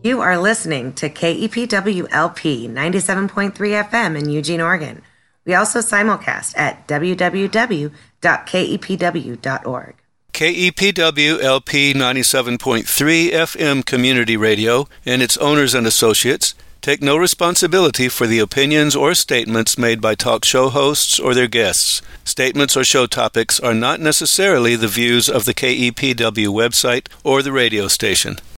You are listening to KEPW-LP 97.3 FM in Eugene, Oregon. We also simulcast at www.kepw.org. KEPW-LP 97.3 FM Community Radio and its owners and associates take no responsibility for the opinions or statements made by talk show hosts or their guests. Statements or show topics are not necessarily the views of the KEPW website or the radio station.